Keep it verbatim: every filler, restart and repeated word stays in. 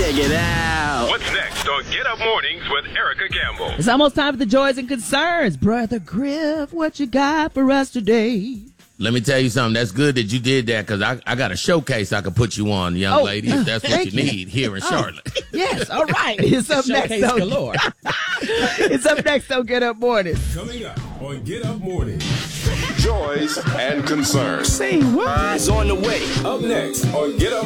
Check it out. What's next on Get Up Mornings with Erica Campbell? It's almost time for the joys and concerns. Brother Griff, what you got for us today? Let me tell you something. That's good that you did that because I, I got a showcase I can put you on, young Oh, lady, if that's what you, you. need here in Charlotte. Yes, all right. It's up next. Showcase On, galore. it's up next on Get Up Mornings. Coming up on Get Up Mornings. Joys and concerns. Say what? Is on the way. Up next on Get Up